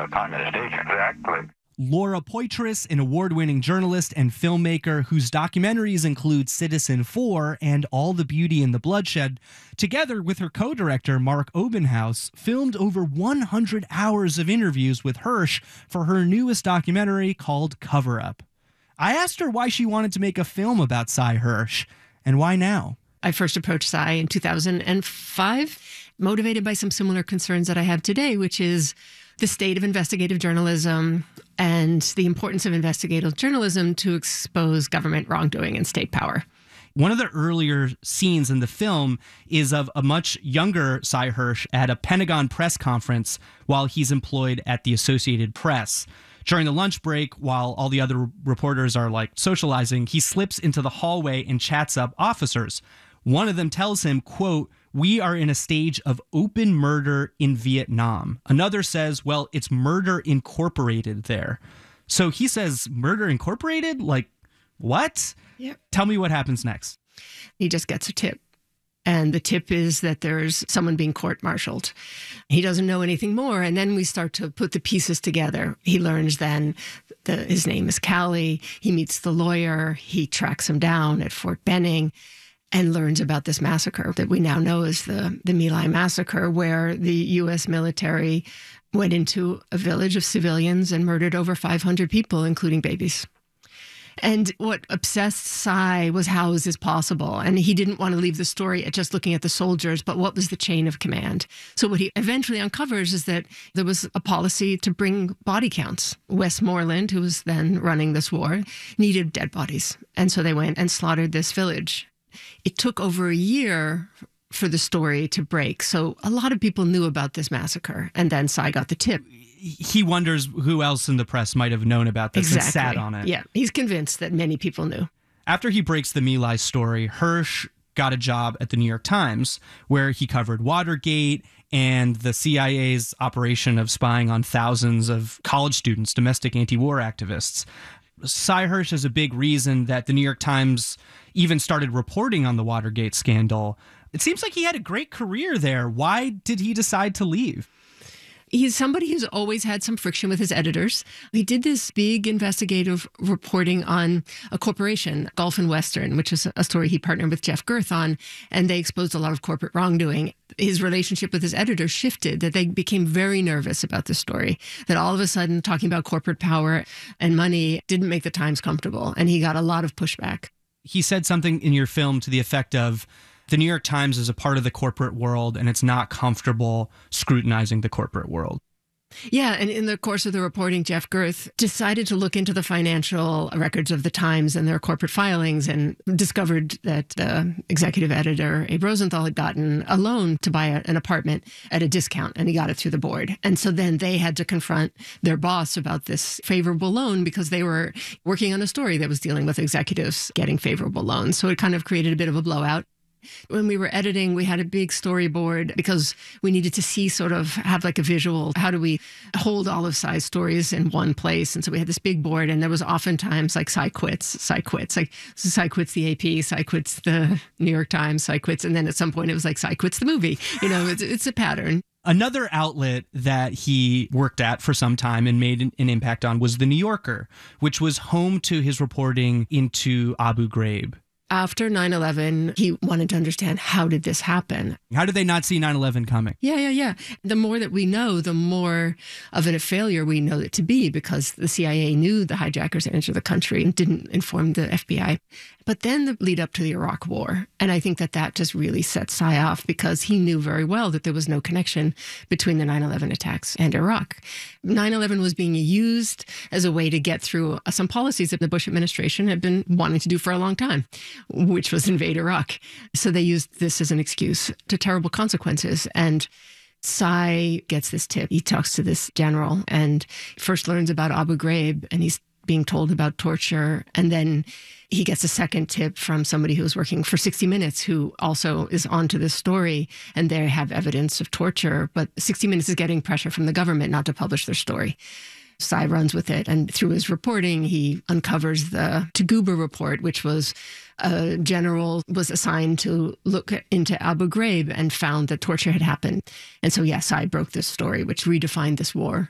time and station. Exactly. Laura Poitras, an award-winning journalist and filmmaker whose documentaries include Citizenfour and All the Beauty and the Bloodshed, together with her co-director Mark Obenhaus, filmed over 100 hours of interviews with Hersh for her newest documentary called Cover Up. I asked her why she wanted to make a film about Sy Hersh, and why now. I first approached Sy in 2005, motivated by some similar concerns that I have today, which is the state of investigative journalism and the importance of investigative journalism to expose government wrongdoing and state power. One of the earlier scenes in the film is of a much younger Sy Hersh at a Pentagon press conference while he's employed at the Associated Press. During the lunch break, while all the other reporters are socializing, he slips into the hallway and chats up officers. One of them tells him, quote, "We are in a stage of open murder in Vietnam." Another says, well, it's Murder Incorporated there. So he says, Murder Incorporated? What? Yep. Tell me what happens next. He just gets a tip. And the tip is that there's someone being court-martialed. He doesn't know anything more. And then we start to put the pieces together. He learns then his name is Callie. He meets the lawyer. He tracks him down at Fort Benning and learns about this massacre that we now know as the My Lai massacre, where the U.S. military went into a village of civilians and murdered over 500 people, including babies. And what obsessed Sy was, how is this possible? And he didn't want to leave the story at just looking at the soldiers, but what was the chain of command? So what he eventually uncovers is that there was a policy to bring body counts. Westmoreland, who was then running this war, needed dead bodies. And so they went and slaughtered this village. It took over a year for the story to break. So a lot of people knew about this massacre. And then Sy got the tip. He wonders who else in the press might have known about this and sat on it. Yeah, he's convinced that many people knew. After he breaks the My Lai story, Hersh got a job at the New York Times, where he covered Watergate and the CIA's operation of spying on thousands of college students, domestic anti-war activists. Sy Hersh is a big reason that the New York Times even started reporting on the Watergate scandal. It seems like he had a great career there. Why did he decide to leave? He's somebody who's always had some friction with his editors. He did this big investigative reporting on a corporation, Gulf and Western, which is a story he partnered with Jeff Gerth on, and they exposed a lot of corporate wrongdoing. His relationship with his editors shifted, that they became very nervous about this story, that all of a sudden talking about corporate power and money didn't make the Times comfortable, and he got a lot of pushback. He said something in your film to the effect of, the New York Times is a part of the corporate world, and it's not comfortable scrutinizing the corporate world. Yeah, and in the course of the reporting, Jeff Gerth decided to look into the financial records of the Times and their corporate filings and discovered that the executive editor, Abe Rosenthal, had gotten a loan to buy an apartment at a discount, and he got it through the board. And so then they had to confront their boss about this favorable loan because they were working on a story that was dealing with executives getting favorable loans. So it kind of created a bit of a blowout. When we were editing, we had a big storyboard because we needed to see have a visual. How do we hold all of Sy's stories in one place? And so we had this big board, and there was oftentimes Sy quits. Sy quits the AP, Sy quits the New York Times, Sy quits. And then at some point it was Sy quits the movie. It's a pattern. Another outlet that he worked at for some time and made an impact on was The New Yorker, which was home to his reporting into Abu Ghraib. After 9/11, he wanted to understand, how did this happen? How did they not see 9/11 coming? Yeah. The more that we know, the more of a failure we know it to be, because the CIA knew the hijackers had entered the country and didn't inform the FBI. But then the lead up to the Iraq War. And I think that just really set Sy off, because he knew very well that there was no connection between the 9/11 attacks and Iraq. 9/11 was being used as a way to get through some policies that the Bush administration had been wanting to do for a long time, which was invade Iraq. So they used this as an excuse to terrible consequences. And Sy gets this tip. He talks to this general and first learns about Abu Ghraib, and he's being told about torture. And then he gets a second tip from somebody who was working for 60 Minutes, who also is onto this story, and they have evidence of torture. But 60 Minutes is getting pressure from the government not to publish their story. Sy runs with it, and through his reporting, he uncovers the Taguba report, which was a general was assigned to look into Abu Ghraib and found that torture had happened. And so, Sy broke this story, which redefined this war.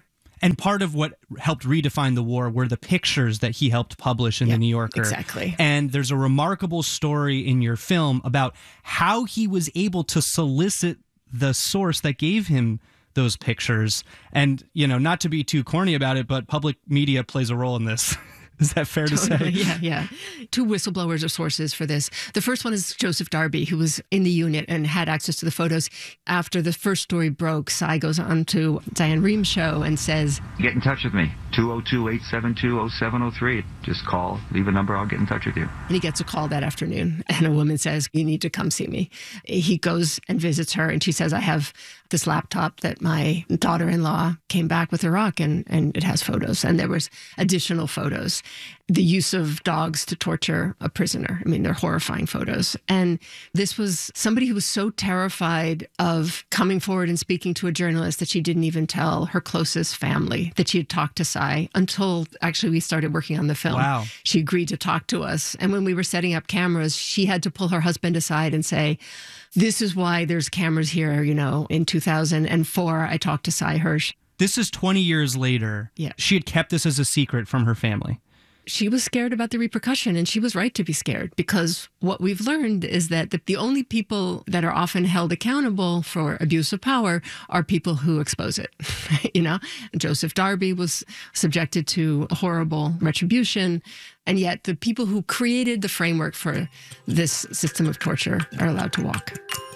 And part of what helped redefine the war were the pictures that he helped publish in the New Yorker. Exactly. And there's a remarkable story in your film about how he was able to solicit the source that gave him those pictures. And, not to be too corny about it, but public media plays a role in this. Is that fair to say? Yeah. Two whistleblowers are sources for this. The first one is Joseph Darby, who was in the unit and had access to the photos. After the first story broke, Cy goes on to Diane Reham's show and says, "Get in touch with me, 202-872-0703. Just call, leave a number, I'll get in touch with you." And he gets a call that afternoon, and a woman says, "You need to come see me." He goes and visits her, and she says, "I have this laptop that my daughter-in-law came back with Iraq, and it has photos." And there was additional photos. The use of dogs to torture a prisoner. I mean, they're horrifying photos. And this was somebody who was so terrified of coming forward and speaking to a journalist that she didn't even tell her closest family that she had talked to Cy until actually we started working on the film. Wow. She agreed to talk to us. And when we were setting up cameras, she had to pull her husband aside and say, "This is why there's cameras here, in 2004, I talked to Cy Hirsch." This is 20 years later. Yeah. She had kept this as a secret from her family. She was scared about the repercussion, and she was right to be scared, because what we've learned is that the only people that are often held accountable for abuse of power are people who expose it. Joseph Darby was subjected to horrible retribution, and yet the people who created the framework for this system of torture are allowed to walk.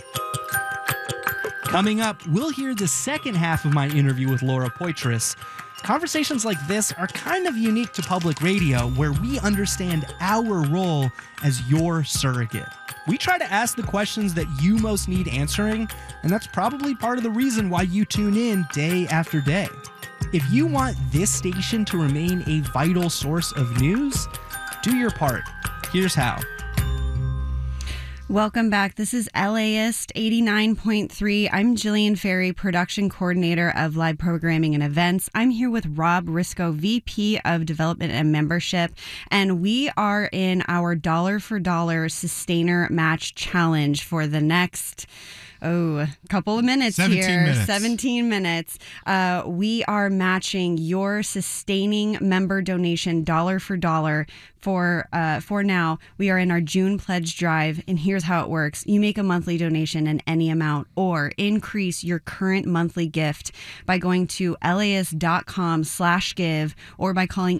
Coming up, we'll hear the second half of my interview with Laura Poitras. Conversations like this are kind of unique to public radio, where we understand our role as your surrogate. We try to ask the questions that you most need answering, and that's probably part of the reason why you tune in day after day. If you want this station to remain a vital source of news, do your part. Here's how. Welcome back. This is LAist 89.3. I'm Jillian Ferry, production coordinator of live programming and events. I'm here with Rob Risco, VP of Development and Membership, and we are in our Dollar for Dollar Sustainer Match Challenge for the next couple of minutes 17 minutes. We are matching your sustaining member donation dollar for dollar. For now, we are in our June pledge drive, and here's how it works. You make a monthly donation in any amount, or increase your current monthly gift by going to LAist.com/give, or by calling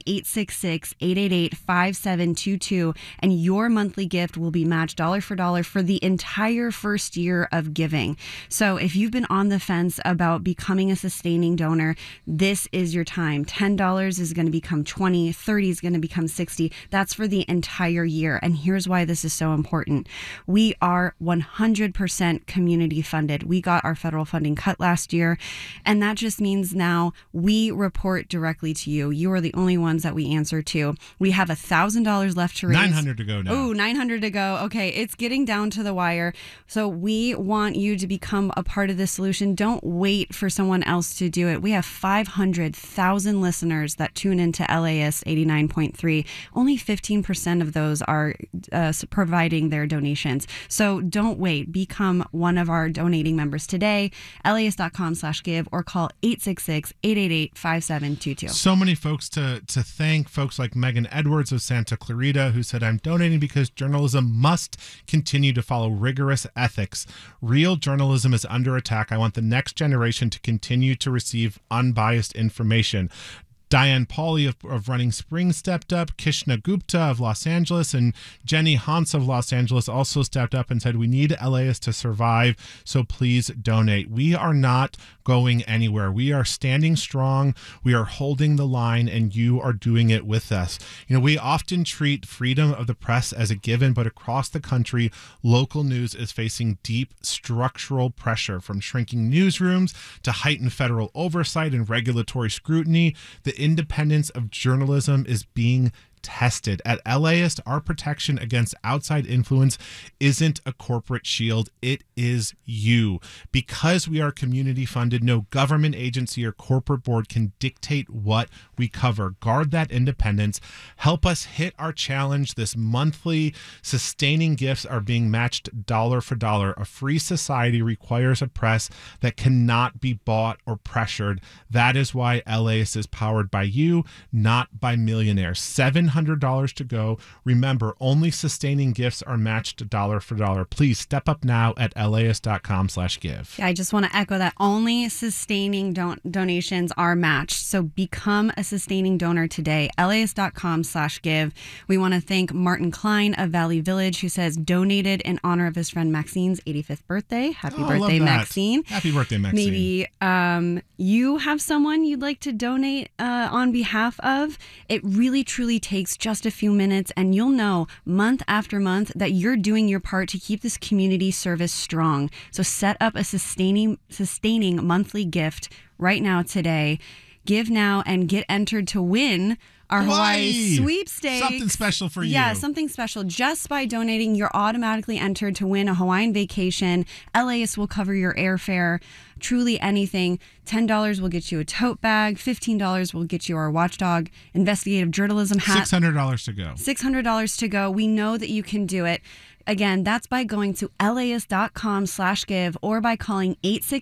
866-888-5722, and your monthly gift will be matched dollar for dollar for the entire first year of giving. So if you've been on the fence about becoming a sustaining donor, this is your time. $10 is going to become $20, $30 is going to become $60. That's for the entire year. And here's why this is so important. We are 100% community funded. We got our federal funding cut last year. And that just means now we report directly to you. You are the only ones that we answer to. We have $1,000 left to raise. 900 to go now. Oh, 900 to go. Okay, it's getting down to the wire. So we want you to become a part of this solution. Don't wait for someone else to do it. We have 500,000 listeners that tune into LAist 89.3. Only 15% of those are providing their donations. So don't wait. Become one of our donating members today. LAist.com/give, or call 866-888-5722. So many folks to thank. Folks like Megan Edwards of Santa Clarita, who said, "I'm donating because journalism must continue to follow rigorous ethics. Real journalism is under attack. I want the next generation to continue to receive unbiased information." Diane Pauly of Running Spring stepped up. Kishna Gupta of Los Angeles and Jenny Hans of Los Angeles also stepped up and said, "We need LAist to survive, so please donate." We are not going anywhere. We are standing strong. We are holding the line, and you are doing it with us. We often treat freedom of the press as a given, but across the country, local news is facing deep structural pressure, from shrinking newsrooms to heightened federal oversight and regulatory scrutiny. The independence of journalism is being tested. At LAist, our protection against outside influence isn't a corporate shield. It is you. Because we are community funded, no government agency or corporate board can dictate what we cover. Guard that independence. Help us hit our challenge. This monthly sustaining gifts are being matched dollar for dollar. A free society requires a press that cannot be bought or pressured. That is why LAist is powered by you, not by millionaires. $700 to go. Remember, only sustaining gifts are matched dollar for dollar. Please step up now at LAist.com/give. I just want to echo that only sustaining donations are matched. So become a sustaining donor today. LAist.com/give. We want to thank Martin Klein of Valley Village, who says donated in honor of his friend Maxine's 85th birthday. Happy birthday, Maxine. Happy birthday, Maxine. Maybe you have someone you'd like to donate on behalf of. It really, truly takes just a few minutes, and you'll know month after month that you're doing your part to keep this community service strong. So set up a sustaining monthly gift right now today. Give now and get entered to win our Hawaii sweepstakes. Something special for you. Yeah, something special. Just by donating, you're automatically entered to win a Hawaiian vacation. LAist will cover your airfare. Truly anything. $10 will get you a tote bag. $15 will get you our Watchdog investigative journalism hat. $600 to go. $600 to go. We know that you can do it. Again, that's by going to LAist.com/give or by calling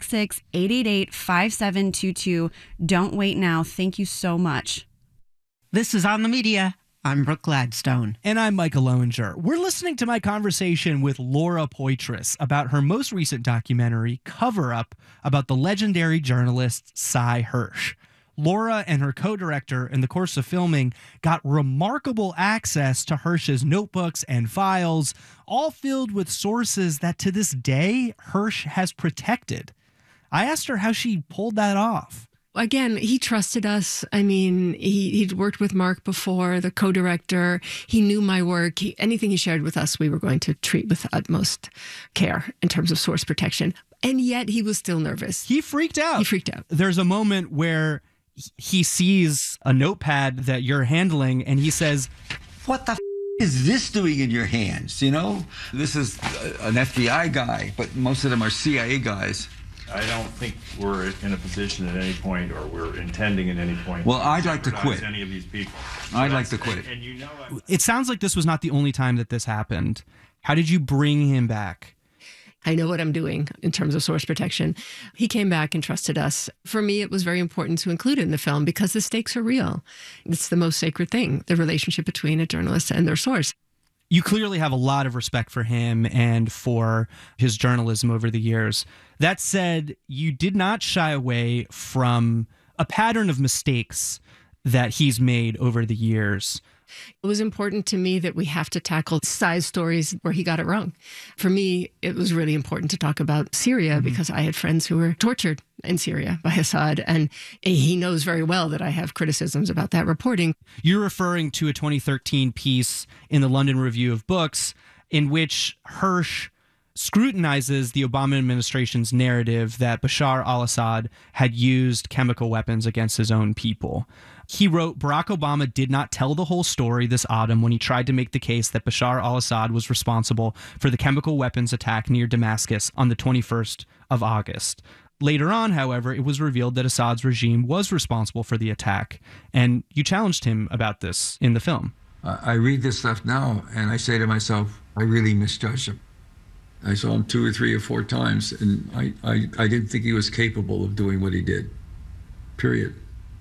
866-888-5722. Don't wait now. Thank you so much. This is On the Media. I'm Brooke Gladstone. And I'm Michael Lowinger. We're listening to my conversation with Laura Poitras about her most recent documentary, Cover Up, about the legendary journalist Sy Hersh. Laura and her co-director, in the course of filming, got remarkable access to Hersh's notebooks and files, all filled with sources that to this day Hersh has protected. I asked her how she pulled that off. Again, he trusted us. I mean, he'd worked with Mark before, the co-director. He knew my work. Anything he shared with us, we were going to treat with utmost care in terms of source protection. And yet he was still nervous. He freaked out. There's a moment where he sees a notepad that you're handling and he says, "What the is this doing in your hands?" You know, this is an FBI guy, but most of them are CIA guys. I don't think we're in a position at any point, or we're intending at any point. Well, I'd like to quit. Any of these people. I'd like to quit. And you know, it sounds like this was not the only time that this happened. How did you bring him back? I know what I'm doing in terms of source protection. He came back and trusted us. For me, it was very important to include it in the film because the stakes are real. It's the most sacred thing, the relationship between a journalist and their source. You clearly have a lot of respect for him and for his journalism over the years. That said, you did not shy away from a pattern of mistakes that he's made over the years. It was important to me that we have to tackle Sy's stories where he got it wrong. For me, it was really important to talk about Syria because I had friends who were tortured in Syria by Assad, and he knows very well that I have criticisms about that reporting. You're referring to a 2013 piece in the London Review of Books in which Hersh scrutinizes the Obama administration's narrative that Bashar al-Assad had used chemical weapons against his own people. He wrote, Barack Obama did not tell the whole story this autumn when he tried to make the case that Bashar al-Assad was responsible for the chemical weapons attack near Damascus on the 21st of August. Later on, however, it was revealed that Assad's regime was responsible for the attack, and you challenged him about this in the film. I read this stuff now, and I say to myself, I really misjudged him. I saw him 2 or 3 or 4 times, and I didn't think he was capable of doing what he did, period.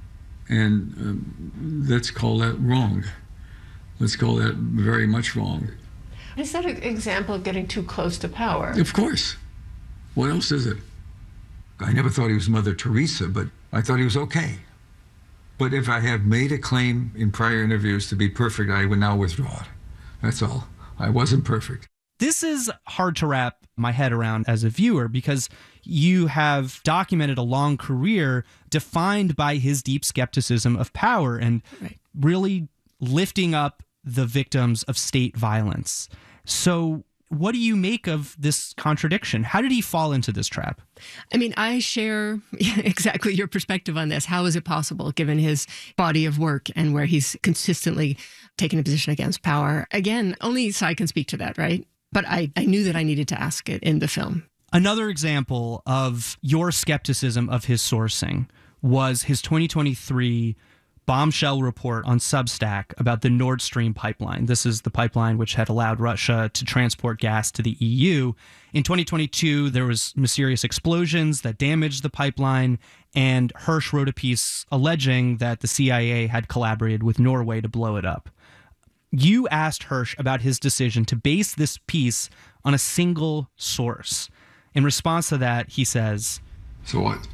And let's call that wrong. Let's call that very much wrong. Is that an example of getting too close to power? Of course. What else is it? I never thought he was Mother Teresa, but I thought he was okay. But if I have made a claim in prior interviews to be perfect, I would now withdraw it. That's all. I wasn't perfect. This is hard to wrap my head around as a viewer because you have documented a long career defined by his deep skepticism of power and really lifting up the victims of state violence. So what do you make of this contradiction? How did he fall into this trap? I mean, I share exactly your perspective on this. How is it possible, given his body of work and where he's consistently taken a position against power? Again, only Sy can speak to that, right? But I knew that I needed to ask it in the film. Another example of your skepticism of his sourcing was his 2023 bombshell report on Substack about the Nord Stream pipeline. This is the pipeline which had allowed Russia to transport gas to the EU. In 2022, there was mysterious explosions that damaged the pipeline, and Hersh wrote a piece alleging that the CIA had collaborated with Norway to blow it up. You asked Hersh about his decision to base this piece on a single source. In response to that, he says, So what?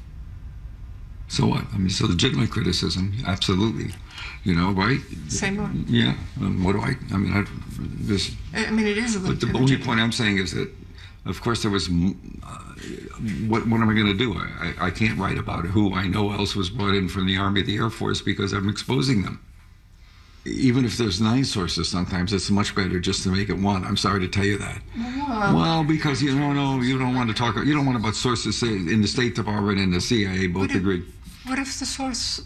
So what? I mean, so legitimate criticism, absolutely. You know, right? Same one. Yeah. What do I mean, it is a But the only point I'm saying is that, of course, there was, what am I going to do? I can't write about who I know else was brought in from the Army, the Air Force, because I'm exposing them. Even if there's 9 sources, sometimes it's much better just to make it one. I'm sorry to tell you that. Well, because you don't want to talk. You don't want about sources in the State Department and the CIA both agree. What if the source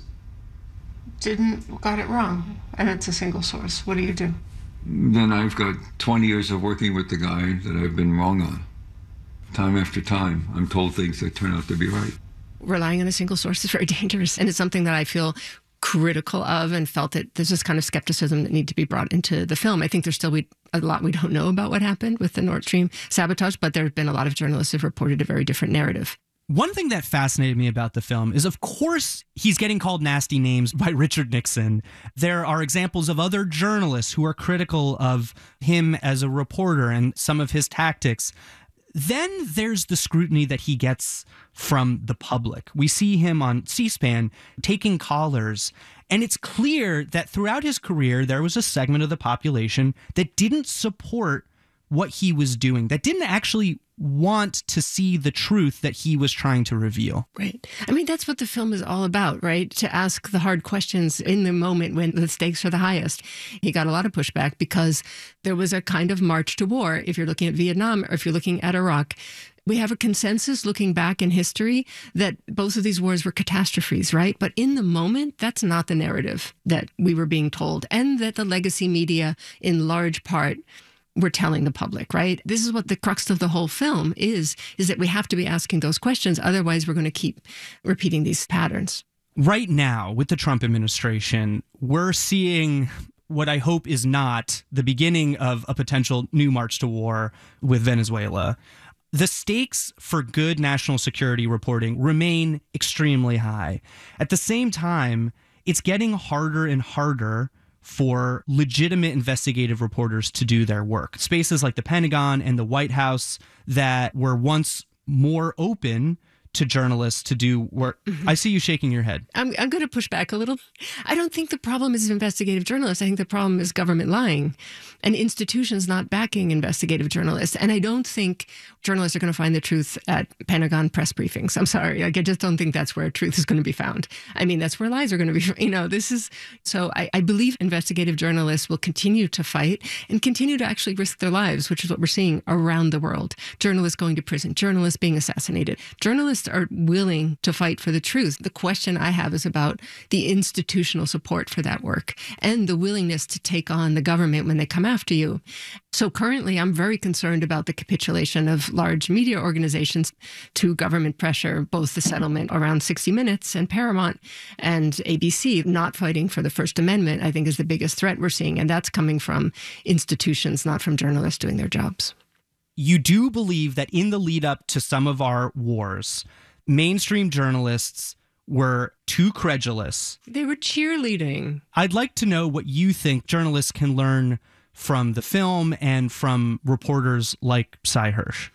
got it wrong and it's a single source? What do you do? Then I've got 20 years of working with the guy that I've been wrong on. Time after time, I'm told things that turn out to be right. Relying on a single source is very dangerous, and it's something that I feel critical of, and felt that there's this kind of skepticism that need to be brought into the film. I think there's still a lot we don't know about what happened with the Nord Stream sabotage, but there have been a lot of journalists who have reported a very different narrative. one thing that fascinated me about the film is, of course, he's getting called nasty names by Richard Nixon. There are examples of other journalists who are critical of him as a reporter and some of his tactics. Then there's the scrutiny that he gets from the public. We see him on C-SPAN taking callers, and it's clear that throughout his career, there was a segment of the population that didn't support what he was doing, that didn't actually want to see the truth that he was trying to reveal. Right. I mean, that's what the film is all about, right? To ask the hard questions in the moment when the stakes are the highest. He got a lot of pushback because there was a kind of march to war. If you're looking at Vietnam or if you're looking at Iraq, we have a consensus looking back in history that both of these wars were catastrophes, right? But in the moment, that's not the narrative that we were being told, and that the legacy media in large part we're telling the public, right? This is what the crux of the whole film is that we have to be asking those questions. Otherwise, we're going to keep repeating these patterns. Right now, with the Trump administration, we're seeing what I hope is not the beginning of a potential new march to war with Venezuela. The stakes for good national security reporting remain extremely high. At the same time, it's getting harder and harder for legitimate investigative reporters to do their work. Spaces like the Pentagon and the White House that were once more open to journalists to do work. Mm-hmm. I see you shaking your head. I'm going to push back a little. I don't think the problem is investigative journalists. I think the problem is government lying and institutions not backing investigative journalists. And I don't think journalists are going to find the truth at Pentagon press briefings. I'm sorry. I just don't think that's where truth is going to be found. I mean, that's where lies are going to be. This is so I believe investigative journalists will continue to fight and continue to actually risk their lives, which is what we're seeing around the world. Journalists going to prison, journalists being assassinated. Journalists are willing to fight for the truth. The question I have is about the institutional support for that work and the willingness to take on the government when they come after you. So currently, I'm very concerned about the capitulation of large media organizations to government pressure, both the settlement around 60 Minutes and Paramount and ABC not fighting for the First Amendment, I think is the biggest threat we're seeing. And that's coming from institutions, not from journalists doing their jobs. You do believe that in the lead up to some of our wars, mainstream journalists were too credulous. They were cheerleading. I'd like to know what you think journalists can learn from the film and from reporters like Sy Hersh.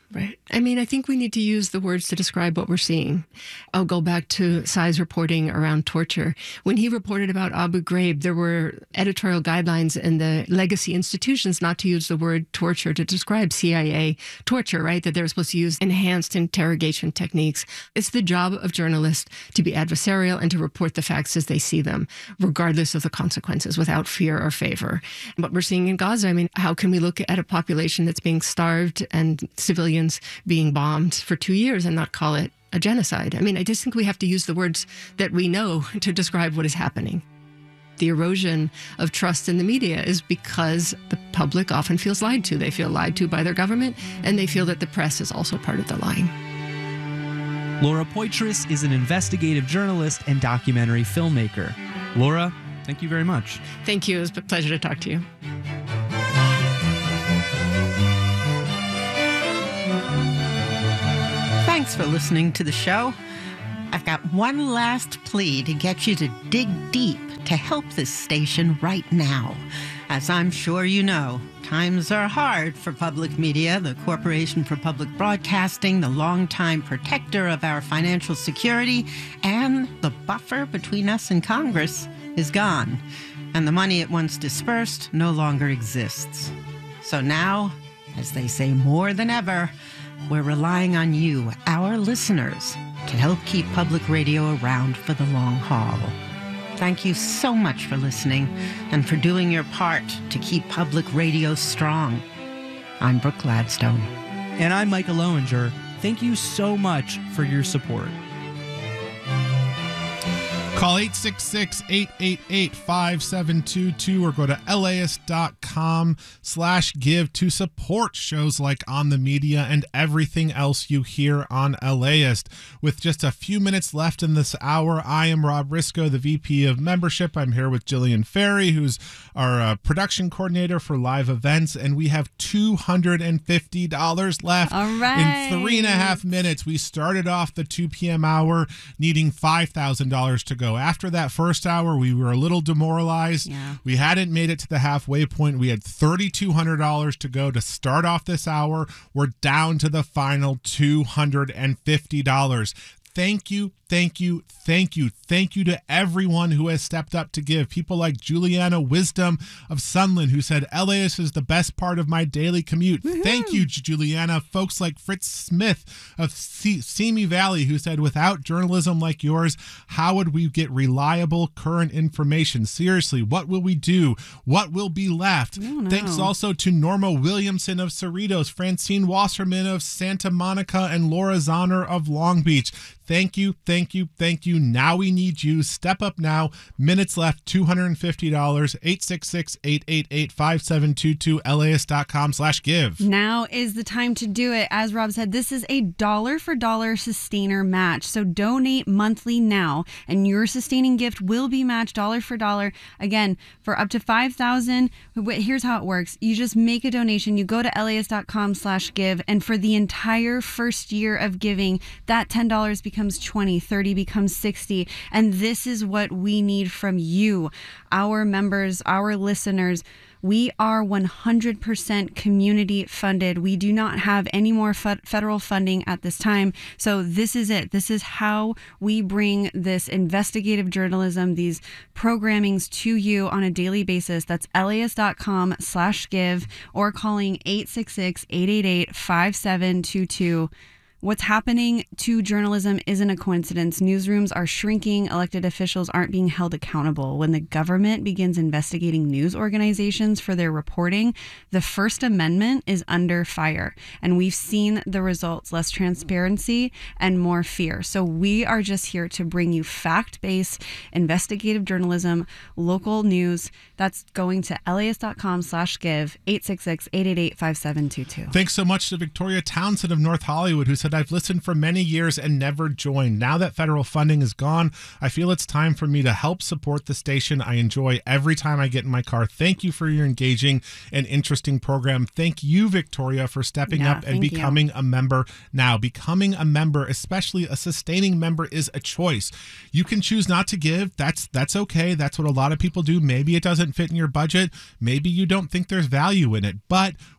Right. I mean, I think we need to use the words to describe what we're seeing. I'll go back to Sai's reporting around torture. When he reported about Abu Ghraib, there were editorial guidelines in the legacy institutions not to use the word torture to describe CIA torture, right? That they're supposed to use enhanced interrogation techniques. It's the job of journalists to be adversarial and to report the facts as they see them, regardless of the consequences, without fear or favor. And what we're seeing in Gaza, I mean, how can we look at a population that's being starved and civilians being bombed for 2 years and not call it a genocide? I mean, I just think we have to use the words that we know to describe what is happening. The erosion of trust in the media is because the public often feels lied to. They feel lied to by their government, and they feel that the press is also part of the lying. Laura Poitras is an investigative journalist and documentary filmmaker. Laura, thank you very much. Thank you. It was a pleasure to talk to you. Thanks for listening to the show. I've got one last plea to get you to dig deep to help this station right now. As I'm sure you know, times are hard for public media, the Corporation for Public Broadcasting, the longtime protector of our financial security, and the buffer between us and Congress is gone, and the money it once dispersed no longer exists. So now, as they say more than ever, we're relying on you, our listeners, to help keep public radio around for the long haul. Thank you so much for listening and for doing your part to keep public radio strong. I'm Brooke Gladstone. And I'm Michael Lowinger. Thank you so much for your support. Call 866-888-5722 or go to LAist.com/give to support shows like On the Media and everything else you hear on LAist. With just a few minutes left in this hour, I am Rob Risco, the VP of Membership. I'm here with Jillian Ferry, who's our production coordinator for live events, and we have $250 left. All right. In 3.5 minutes. We started off the 2 p.m. hour needing $5,000 to go. After that first hour, we were a little demoralized. Yeah. We hadn't made it to the halfway point. We had $3,200 to go to start off this hour. We're down to the final $250. Thank you, thank you, thank you. Thank you to everyone who has stepped up to give. People like Juliana Wisdom of Sunland, who said, LAist is the best part of my daily commute. Woo-hoo. Thank you, Juliana. Folks like Fritz Smith of Simi Valley, who said, without journalism like yours, how would we get reliable, current information? Seriously, what will we do? What will be left? Thanks also to Norma Williamson of Cerritos, Francine Wasserman of Santa Monica, and Laura Zahner of Long Beach. Thank you, thank you, thank you. Now we need you. Step up now. Minutes left, $250. 866-888-5722, LAist.com/give. Now is the time to do it. As Rob said, this is a dollar for dollar sustainer match. So donate monthly now, and your sustaining gift will be matched dollar for dollar. Again, for up to $5,000. Here's how it works. You just make a donation. You go to LAist.com/give, and for the entire first year of giving, that $10 becomes $20, $30 becomes $60. And this is what we need from you, our members, our listeners. We are 100% community funded. We do not have any more federal funding at this time. So this is it. This is how we bring this investigative journalism, these programmings to you on a daily basis. That's LAist.com/give or calling 866-888-5722. What's happening to journalism isn't a coincidence. Newsrooms are shrinking. Elected officials aren't being held accountable. When the government begins investigating news organizations for their reporting, the First Amendment is under fire. And we've seen the results: less transparency and more fear. So we are just here to bring you fact-based investigative journalism, local news. That's going to LAist.com/give, 866-888-5722. Thanks so much to Victoria Townsend of North Hollywood, who said, I've listened for many years and never joined. Now that federal funding is gone, I feel it's time for me to help support the station I enjoy every time I get in my car. Thank you for your engaging and interesting program. Thank you, Victoria, for stepping up and becoming a member now. Becoming a member, especially a sustaining member, is a choice. You can choose not to give. That's okay. That's what a lot of people do. Maybe it doesn't fit in your budget. Maybe you don't think there's value in it. But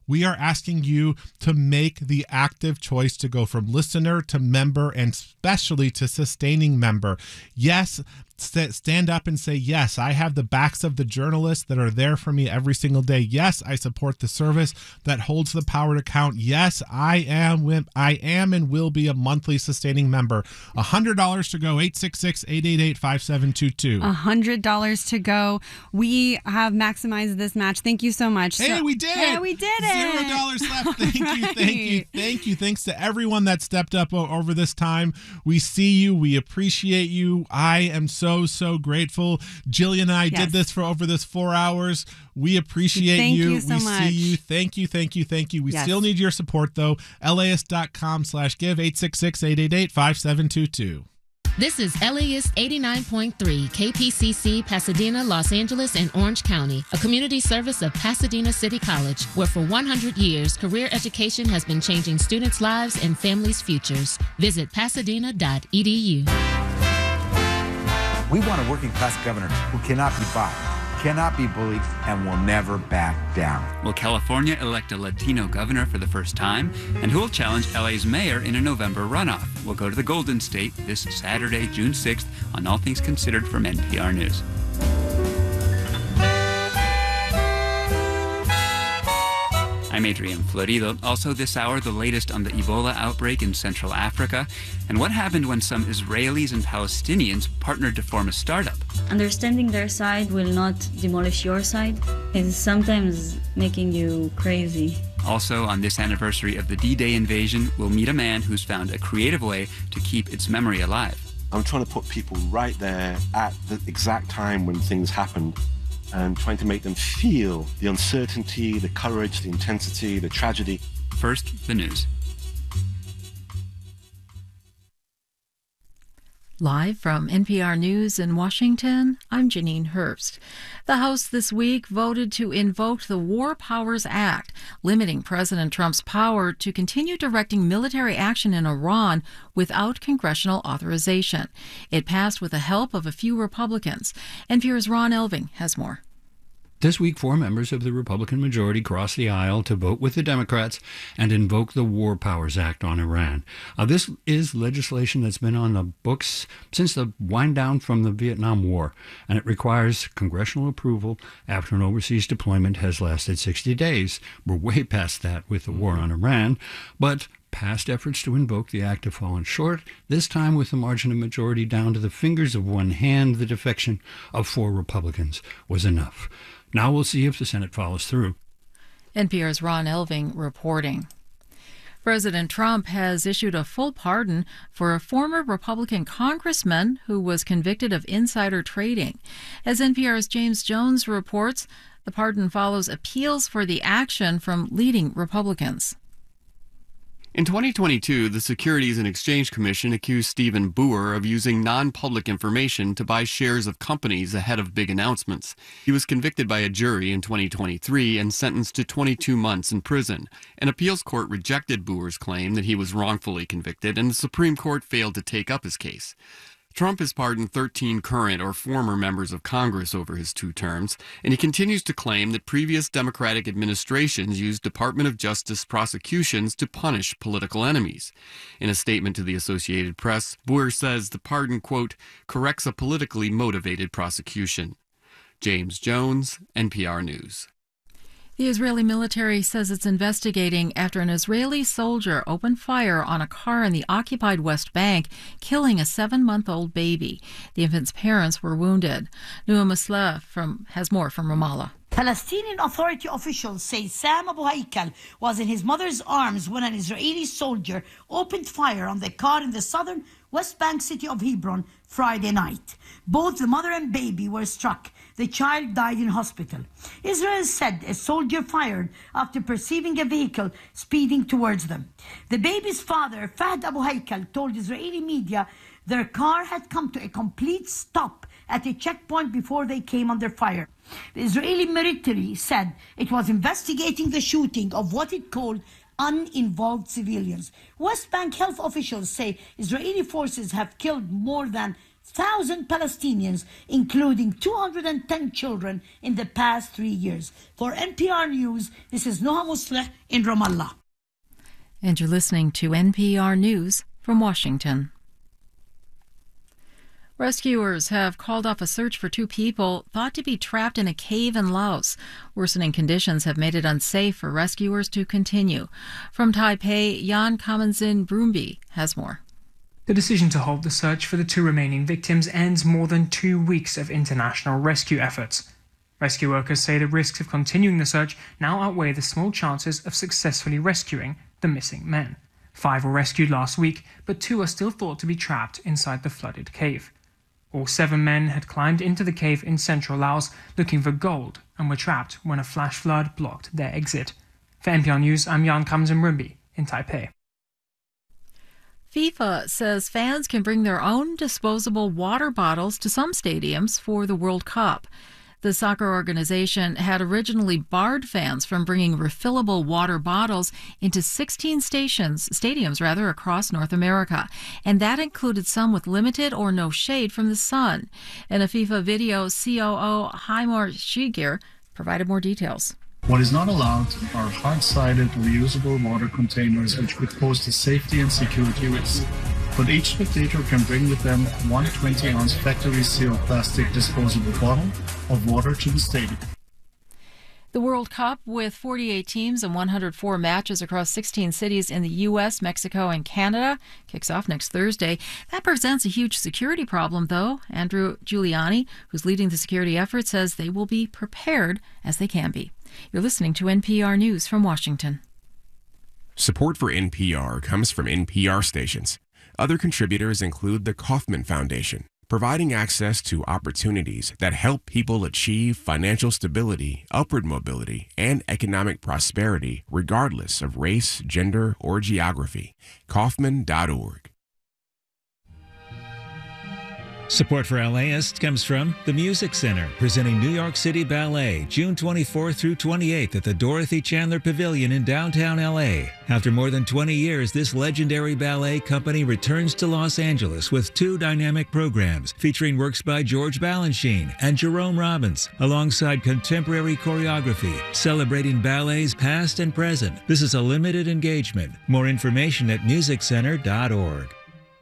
we are asking you to make the active choice to go from listener to member and especially to sustaining member. Yes, stand up and say, yes, I have the backs of the journalists that are there for me every single day. Yes, I support the service that holds the power to count. Yes, I am and will be a monthly sustaining member. $100 to go, 866-888-5722. $100 to go. We have maximized this match. Thank you so much. Hey, we did it. Yeah, we did it. $0 left. Thank you. Thanks to everyone that stepped up over this time. We see you. We appreciate you. I am so grateful. Jillian and I did this for over this 4 hours. We appreciate you. Thank you so much. See you. Thank you. We still need your support though. LAist.com/give, 866-888-5722. This is LAist 89.3 KPCC, Pasadena, Los Angeles, and Orange County, a community service of Pasadena City College, where for 100 years, career education has been changing students' lives and families' futures. Visit pasadena.edu. We want a working-class governor who cannot be bought, cannot be bullied, and will never back down. Will California elect a Latino governor for the first time? And who will challenge LA's mayor in a November runoff? We'll go to the Golden State this Saturday, June 6th, on All Things Considered from NPR News. I'm Adrian Florido. Also this hour, the latest on the Ebola outbreak in Central Africa and what happened when some Israelis and Palestinians partnered to form a startup. Understanding their side will not demolish your side. It's sometimes making you crazy. Also, on this anniversary of the D-Day invasion, we'll meet a man who's found a creative way to keep its memory alive. I'm trying to put people right there at the exact time when things happened, and trying to make them feel the uncertainty, the courage, the intensity, the tragedy. First, the news. Live from NPR News in Washington, I'm Janine Herbst. The House this week voted to invoke the War Powers Act, limiting President Trump's power to continue directing military action in Iran without congressional authorization. It passed with the help of a few Republicans. NPR's Ron Elving has more. This week, 4 members of the Republican majority crossed the aisle to vote with the Democrats and invoke the War Powers Act on Iran. This is legislation that's been on the books since the wind down from the Vietnam War, and it requires congressional approval after an overseas deployment has lasted 60 days. We're way past that with the war on Iran, but past efforts to invoke the act have fallen short, this time with the margin of majority down to the fingers of one hand. The defection of 4 Republicans was enough. Now we'll see if the Senate follows through. NPR's Ron Elving reporting. President Trump has issued a full pardon for a former Republican congressman who was convicted of insider trading. As NPR's James Jones reports, the pardon follows appeals for the action from leading Republicans. In 2022, the Securities and Exchange Commission accused Stephen Boer of using non-public information to buy shares of companies ahead of big announcements. He was convicted by a jury in 2023 and sentenced to 22 months in prison. An appeals court rejected Boer's claim that he was wrongfully convicted, and the Supreme Court failed to take up his case. Trump has pardoned 13 current or former members of Congress over his 2 terms, and he continues to claim that previous Democratic administrations used Department of Justice prosecutions to punish political enemies. In a statement to the Associated Press, Boer says the pardon, quote, corrects a politically motivated prosecution. James Jones, NPR News. The Israeli military says it's investigating after an Israeli soldier opened fire on a car in the occupied West Bank, killing a 7-month-old baby. The infant's parents were wounded. Noah Masleh has more from Ramallah. Palestinian Authority officials say Sam Abu Haikal was in his mother's arms when an Israeli soldier opened fire on the car in the southern West Bank city of Hebron Friday night. Both the mother and baby were struck. The child died in hospital. Israel said a soldier fired after perceiving a vehicle speeding towards them. The baby's father, Fahd Abu Haikal, told Israeli media their car had come to a complete stop at a checkpoint before they came under fire. The Israeli military said it was investigating the shooting of what it called uninvolved civilians. West Bank health officials say Israeli forces have killed more than 1,000 Palestinians, including 210 children, in the past 3 years. For NPR News, this is Noha Musleh in Ramallah. And you're listening to NPR News from Washington. Rescuers have called off a search for 2 people thought to be trapped in a cave in Laos. Worsening conditions have made it unsafe for rescuers to continue. From Taipei, Jan Kamenzin Brumby has more. The decision to halt the search for the 2 remaining victims ends more than 2 weeks of international rescue efforts. Rescue workers say the risks of continuing the search now outweigh the small chances of successfully rescuing the missing men. 5 were rescued last week, but 2 are still thought to be trapped inside the flooded cave. All 7 men had climbed into the cave in central Laos looking for gold and were trapped when a flash flood blocked their exit. For NPR News, I'm Jan Kamenzin Brumby in Taipei. FIFA says fans can bring their own disposable water bottles to some stadiums for the World Cup. The soccer organization had originally barred fans from bringing refillable water bottles into 16 stadiums across North America, and that included some with limited or no shade from the sun. In a FIFA video, COO Haimar Shiger provided more details. What is not allowed are hard-sided reusable water containers which could pose a safety and security risk. But each spectator can bring with them one 20-ounce factory-sealed plastic disposable bottle of water to the stadium. The World Cup, with 48 teams and 104 matches across 16 cities in the U.S., Mexico, and Canada, kicks off next Thursday. That presents a huge security problem, though. Andrew Giuliani, who's leading the security effort, says they will be prepared as they can be. You're listening to NPR News from Washington. Support for NPR comes from NPR stations. Other contributors include the Kauffman Foundation, providing access to opportunities that help people achieve financial stability, upward mobility, and economic prosperity regardless of race, gender, or geography. Kauffman.org. Support for LAist comes from the Music Center, presenting New York City Ballet, June 24th through 28th at the Dorothy Chandler Pavilion in downtown LA. After more than 20 years, this legendary ballet company returns to Los Angeles with 2 dynamic programs featuring works by George Balanchine and Jerome Robbins, alongside contemporary choreography, celebrating ballets past and present. This is a limited engagement. More information at musiccenter.org.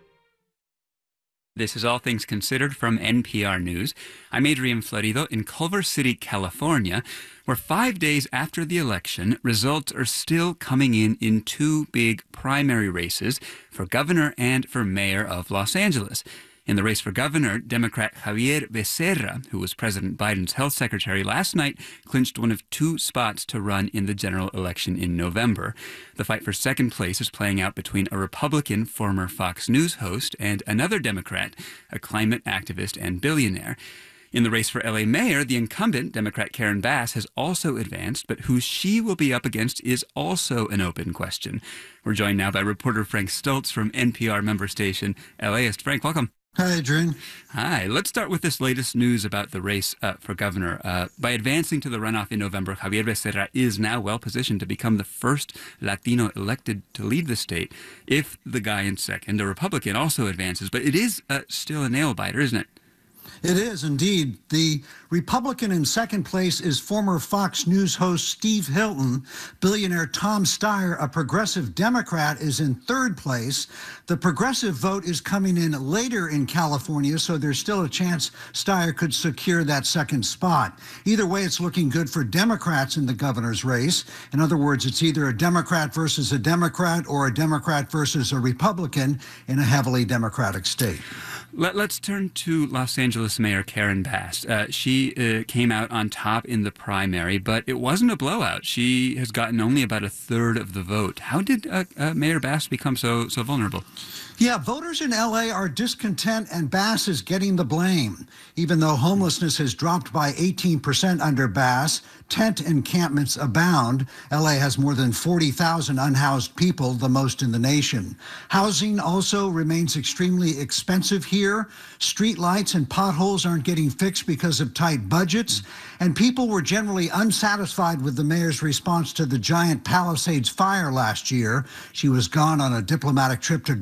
This is All Things Considered from NPR News. I'm Adrian Florido in Culver City, California, where 5 days after the election, results are still coming in 2 big primary races for governor and for mayor of Los Angeles. In the race for governor, Democrat Javier Becerra, who was President Biden's health secretary last night, clinched one of 2 spots to run in the general election in November. The fight for second place is playing out between a Republican former Fox News host and another Democrat, a climate activist and billionaire. In the race for LA mayor, the incumbent, Democrat Karen Bass, has also advanced, but who she will be up against is also an open question. We're joined now by reporter Frank Stoltz from NPR member station LAist. Frank, welcome. Hi, Adrian. Hi. Let's start with this latest news about the race for governor. By advancing to the runoff in November, Javier Becerra is now well positioned to become the first Latino elected to lead the state if the guy in second, a Republican, also advances. But it is still a nail-biter, isn't it? It is indeed. The Republican in second place is former Fox News host Steve Hilton. Billionaire Tom Steyer, a progressive Democrat, is in third place. The progressive vote is coming in later in California, so there's still a chance Steyer could secure that second spot. Either way, it's looking good for Democrats in the governor's race. In other words, it's either a Democrat versus a Democrat or a Democrat versus a Republican in a heavily Democratic state. Let's turn to Los Angeles Mayor Karen Bass. She came out on top in the primary, but it wasn't a blowout. She has gotten only about a third of the vote. How did Mayor Bass become so vulnerable? Yeah, voters in L.A. are discontent, and Bass is getting the blame. Even though homelessness has dropped by 18% under Bass, tent encampments abound. L.A. has more than 40,000 unhoused people, the most in the nation. Housing also remains extremely expensive here. Street lights and potholes aren't getting fixed because of tight budgets. And people were generally unsatisfied with the mayor's response to the giant Palisades fire last year. She was gone on a diplomatic trip to Ghana when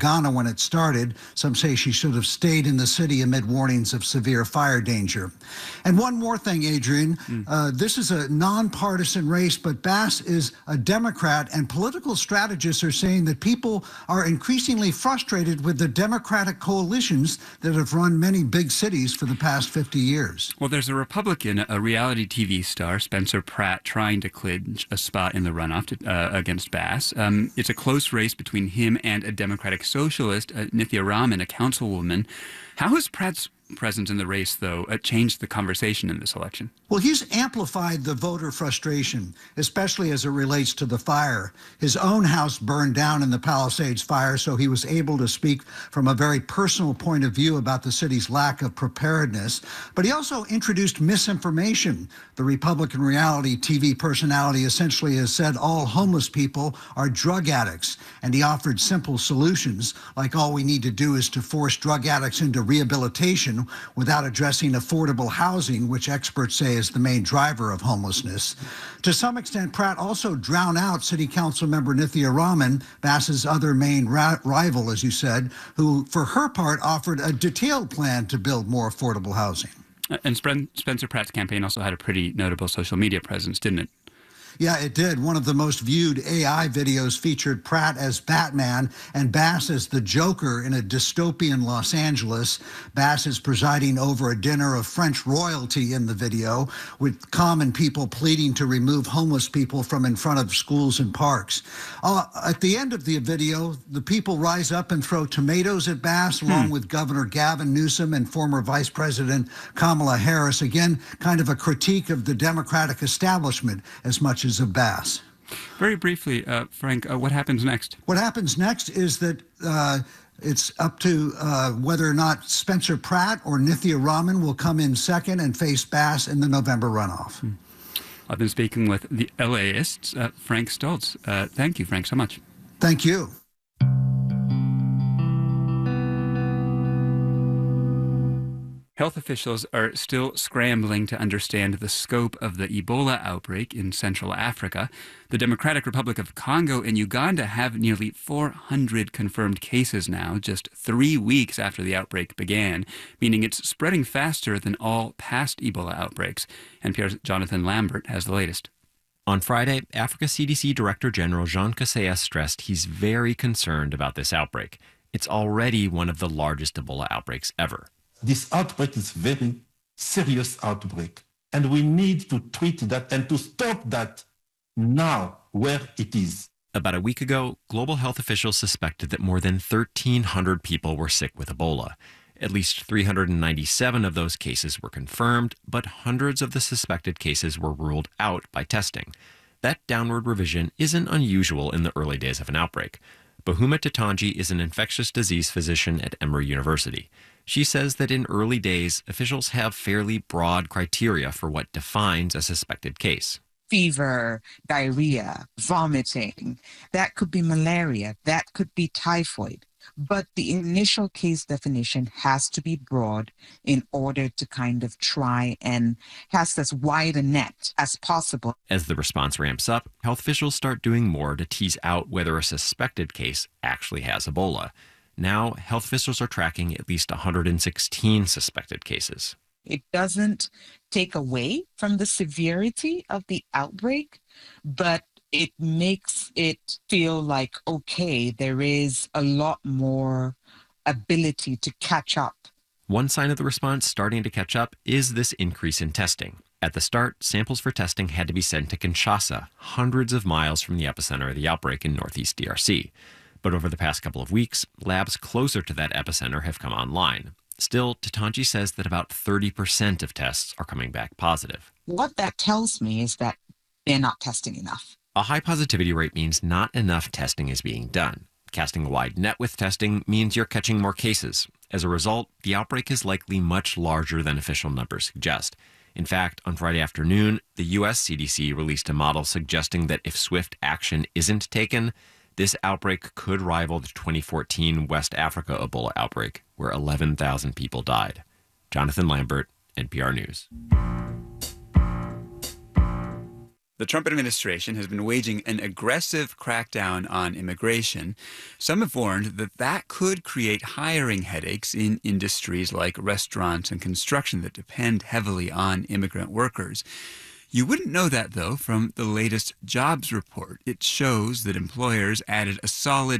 when it started. Some say she should have stayed in the city amid warnings of severe fire danger. And one more thing, Adrian. This is a nonpartisan race, but Bass is a Democrat, and political strategists are saying that people are increasingly frustrated with the Democratic coalitions that have run many big cities for the past 50 years. Well, there's a Republican, a reality TV star, Spencer Pratt, trying to clinch a spot in the runoff against Bass. It's a close race between him and a Democratic socialist, Nithya Raman, a councilwoman. How has Pratt's presence in the race, though, changed the conversation in this election? Well, he's amplified the voter frustration, especially as it relates to the fire. His own house burned down in the Palisades fire, so he was able to speak from a very personal point of view about the city's lack of preparedness. But he also introduced misinformation. The Republican reality TV personality essentially has said all homeless people are drug addicts, and he offered simple solutions, like all we need to do is to force drug addicts into rehabilitation without addressing affordable housing, which experts say is the main driver of homelessness. To some extent, Pratt also drowned out City Council member Nithya Raman, Bass's other main rival, as you said, who, for her part, offered a detailed plan to build more affordable housing. And Spencer Pratt's campaign also had a pretty notable social media presence, didn't it? Yeah, it did. One of the most viewed AI videos featured Pratt as Batman and Bass as the Joker in a dystopian Los Angeles. Bass is presiding over a dinner of French royalty in the video, with common people pleading to remove homeless people from in front of schools and parks. At the end of the video, the people rise up and throw tomatoes at Bass, along with Governor Gavin Newsom and former Vice President Kamala Harris. Again, kind of a critique of the Democratic establishment as much as of Bass. Very briefly, Frank, what happens next? What happens next is that it's up to whether or not Spencer Pratt or Nithya Raman will come in second and face Bass in the November runoff. I've been speaking with the LAist, Frank Stoltz. Thank you, Frank, so much. Thank you. Health officials are still scrambling to understand the scope of the Ebola outbreak in Central Africa. The Democratic Republic of Congo and Uganda have nearly 400 confirmed cases now, just 3 weeks after the outbreak began, meaning it's spreading faster than all past Ebola outbreaks. NPR's Jonathan Lambert has the latest. On Friday, Africa CDC Director General Jean Kaseya stressed he's very concerned about this outbreak. It's already one of the largest Ebola outbreaks ever. This outbreak is very serious outbreak, and we need to treat that and to stop that now where it is. About a week ago, global health officials suspected that more than 1,300 people were sick with Ebola. At least 397 of those cases were confirmed, but hundreds of the suspected cases were ruled out by testing. That downward revision isn't unusual in the early days of an outbreak. Bahuma Tatanji is an infectious disease physician at Emory University. She says that in early days, officials have fairly broad criteria for what defines a suspected case. Fever, diarrhea, vomiting, that could be malaria, that could be typhoid. But the initial case definition has to be broad in order to kind of try and cast as wide a net as possible. As the response ramps up, health officials start doing more to tease out whether a suspected case actually has Ebola. Now, health officials are tracking at least 116 suspected cases. It doesn't take away from the severity of the outbreak, but it makes it feel like, okay, there is a lot more ability to catch up. One sign of the response starting to catch up is this increase in testing. At the start, samples for testing had to be sent to Kinshasa, hundreds of miles from the epicenter of the outbreak in northeast DRC. But over the past couple of weeks, labs closer to that epicenter have come online. Still, Tatanji says that about 30% of tests are coming back positive. What that tells me is that they're not testing enough. A high positivity rate means not enough testing is being done. Casting a wide net with testing means you're catching more cases. As a result, the outbreak is likely much larger than official numbers suggest. In fact, on Friday afternoon, the U.S. CDC released a model suggesting that if swift action isn't taken, this outbreak could rival the 2014 West Africa Ebola outbreak, where 11,000 people died. Jonathan Lambert, NPR News. The Trump administration has been waging an aggressive crackdown on immigration. Some have warned that that could create hiring headaches in industries like restaurants and construction that depend heavily on immigrant workers. You wouldn't know that, though, from the latest jobs report. It shows that employers added a solid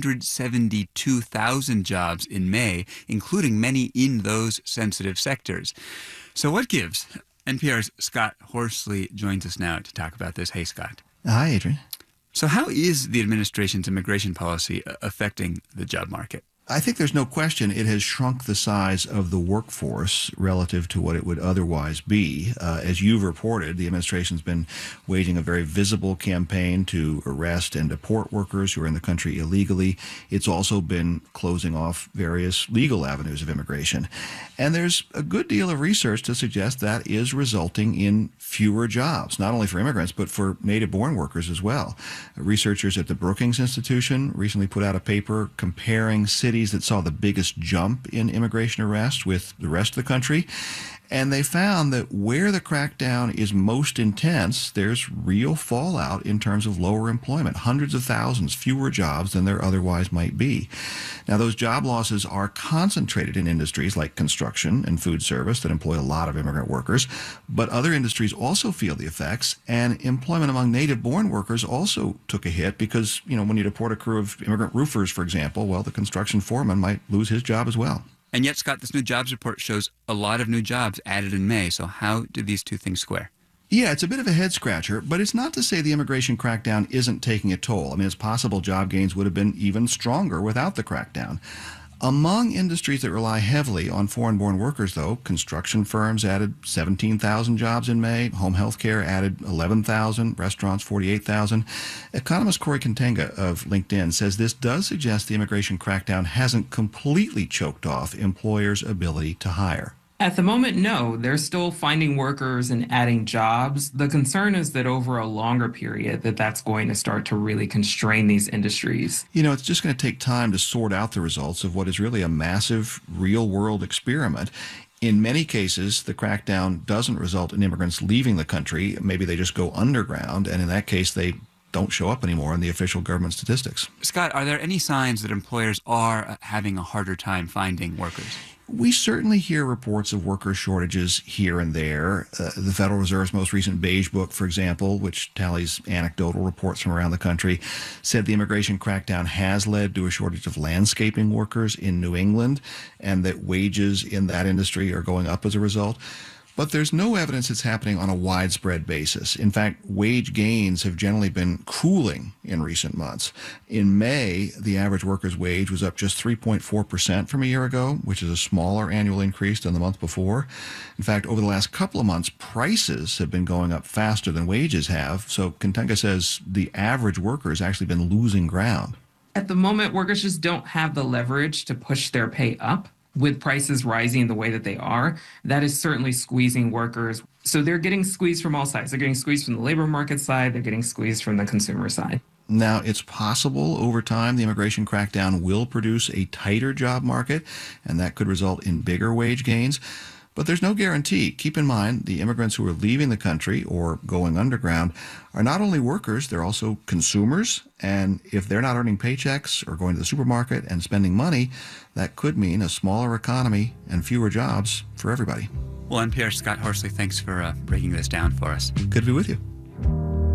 172,000 jobs in May, including many in those sensitive sectors. So what gives? NPR's Scott Horsley joins us now to talk about this. Hey, Scott. Hi, Adrian. So how is the administration's immigration policy affecting the job market? I think there's no question it has shrunk the size of the workforce relative to what it would otherwise be. As you've reported, the administration's been waging a very visible campaign to arrest and deport workers who are in the country illegally. It's also been closing off various legal avenues of immigration. And there's a good deal of research to suggest that is resulting in fewer jobs, not only for immigrants, but for native-born workers as well. Researchers at the Brookings Institution recently put out a paper comparing cities that saw the biggest jump in immigration arrests with the rest of the country. And they found that where the crackdown is most intense, there's real fallout in terms of lower employment, hundreds of thousands fewer jobs than there otherwise might be. Now, those job losses are concentrated in industries like construction and food service that employ a lot of immigrant workers, but other industries also feel the effects, and employment among native-born workers also took a hit because, when you deport a crew of immigrant roofers, for example, well, the construction foreman might lose his job as well. And yet, Scott, this new jobs report shows a lot of new jobs added in May. So how do these two things square? Yeah, it's a bit of a head-scratcher, but it's not to say the immigration crackdown isn't taking a toll. I mean, it's possible job gains would have been even stronger without the crackdown. Among industries that rely heavily on foreign-born workers, though, construction firms added 17,000 jobs in May, home health care added 11,000, restaurants 48,000. Economist Corey Contenga of LinkedIn says this does suggest the immigration crackdown hasn't completely choked off employers' ability to hire. At the moment, no. They're still finding workers and adding jobs. The concern is that over a longer period, that's going to start to really constrain these industries. It's just going to take time to sort out the results of what is really a massive real-world experiment. In many cases, the crackdown doesn't result in immigrants leaving the country. Maybe they just go underground, and in that case, they don't show up anymore in the official government statistics. Scott, are there any signs that employers are having a harder time finding workers? We certainly hear reports of worker shortages here and there. The Federal Reserve's most recent Beige Book, for example, which tallies anecdotal reports from around the country, said the immigration crackdown has led to a shortage of landscaping workers in New England and that wages in that industry are going up as a result. But there's no evidence it's happening on a widespread basis. In fact, wage gains have generally been cooling in recent months. In May, the average worker's wage was up just 3.4% from a year ago, which is a smaller annual increase than the month before. In fact, over the last couple of months, prices have been going up faster than wages have. So Contenga says the average worker has actually been losing ground. At the moment, workers just don't have the leverage to push their pay up. With prices rising the way that they are, that is certainly squeezing workers. So they're getting squeezed from all sides. They're getting squeezed from the labor market side. They're getting squeezed from the consumer side. Now, it's possible over time the immigration crackdown will produce a tighter job market, and that could result in bigger wage gains. But there's no guarantee. Keep in mind, the immigrants who are leaving the country or going underground are not only workers, they're also consumers. And if they're not earning paychecks or going to the supermarket and spending money, that could mean a smaller economy and fewer jobs for everybody. Well, NPR's Scott Horsley, thanks for breaking this down for us. Good to be with you.